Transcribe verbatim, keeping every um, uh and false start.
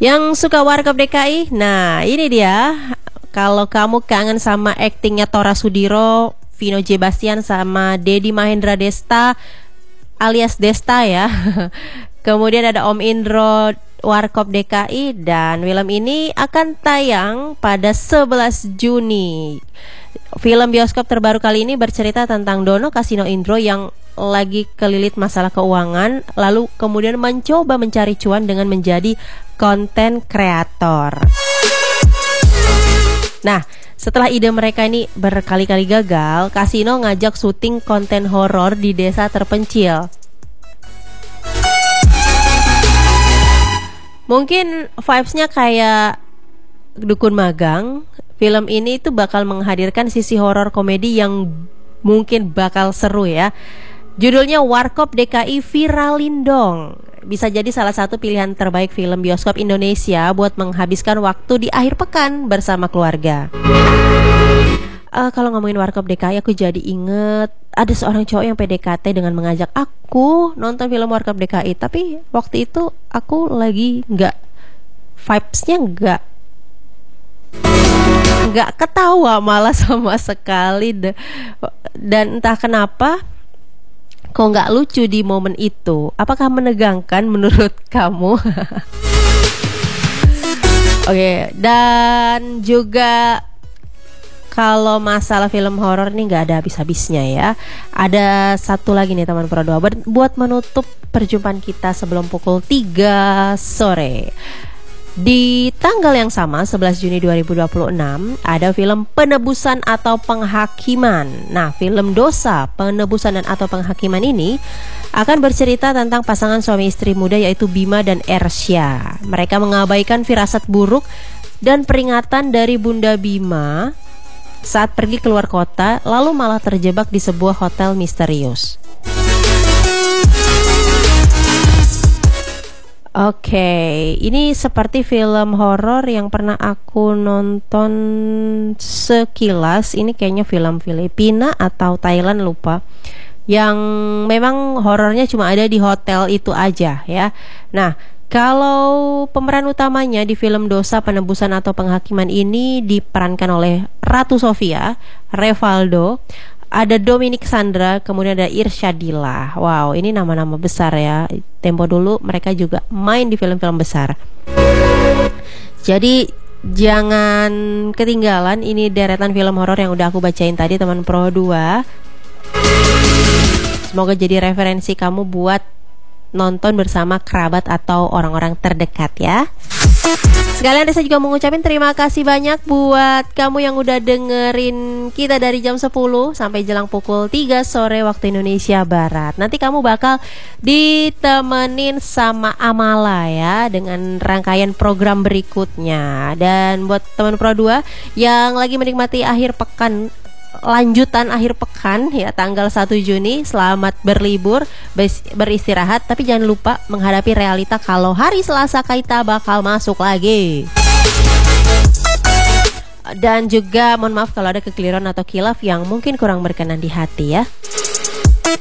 Yang suka Warkop D K I, nah ini dia. Kalau kamu kangen sama aktingnya Tora Sudiro, Vino J. Bastian sama Dedi Mahendra Desta alias Desta ya. Kemudian ada Om Indro Warkop D K I, dan film ini akan tayang pada sebelas Juni. Film bioskop terbaru kali ini bercerita tentang Dono Kasino Indro yang lagi kelilit masalah keuangan, lalu kemudian mencoba mencari cuan dengan menjadi konten kreator. Nah, setelah ide mereka ini berkali-kali gagal, Kasino ngajak syuting konten horor di desa terpencil. Mungkin vibes-nya kayak Dukun Magang. Film ini tuh bakal menghadirkan sisi horor komedi yang mungkin bakal seru ya. Judulnya Warkop D K I Viralin Dong. Bisa jadi salah satu pilihan terbaik film bioskop Indonesia buat menghabiskan waktu di akhir pekan bersama keluarga. Uh, kalau ngomongin Warkop D K I, aku jadi inget ada seorang cowok yang P D K T dengan mengajak aku nonton film Warkop D K I. Tapi waktu itu aku lagi nggak, vibes-nya nggak nggak ketawa malah sama sekali. Dan entah kenapa kok nggak lucu di momen itu. Apakah menegangkan menurut kamu? Oke, okay, dan juga kalau masalah film horor nih nggak ada habis-habisnya ya. Ada satu lagi nih teman Pro dua buat menutup perjumpaan kita sebelum pukul tiga sore. Di tanggal yang sama, sebelas Juni dua ribu dua puluh enam, ada film Penebusan atau Penghakiman. Nah, film Dosa, Penebusan dan atau Penghakiman ini akan bercerita tentang pasangan suami istri muda yaitu Bima dan Ersya. Mereka mengabaikan firasat buruk dan peringatan dari Bunda Bima saat pergi keluar kota, lalu malah terjebak di sebuah hotel misterius. Oke, okay, ini seperti film horor yang pernah aku nonton sekilas. Ini kayaknya film Filipina atau Thailand, lupa. Yang memang horornya cuma ada di hotel itu aja ya. Nah, kalau pemeran utamanya di film Dosa, Penebusan atau Penghakiman ini diperankan oleh Ratu Sofia, Revaldo, ada Dominic Sandra, kemudian ada Irsyadillah. Wow, ini nama-nama besar ya. Tempo dulu mereka juga main di film-film besar. Jadi jangan ketinggalan ini deretan film horor yang udah aku bacain tadi teman Pro dua. Semoga jadi referensi kamu buat nonton bersama kerabat atau orang-orang terdekat ya. Sekalian saya juga mengucapkan terima kasih banyak buat kamu yang udah dengerin kita dari jam sepuluh sampai jelang pukul tiga sore waktu Indonesia Barat. Nanti kamu bakal ditemenin sama Amala ya dengan rangkaian program berikutnya. Dan buat teman Pro dua yang lagi menikmati akhir pekan, lanjutan akhir pekan ya tanggal satu Juni, selamat berlibur, beristirahat, tapi jangan lupa menghadapi realita kalau hari Selasa kita bakal masuk lagi. Dan juga mohon maaf kalau ada kekeliruan atau khilaf yang mungkin kurang berkenan di hati ya.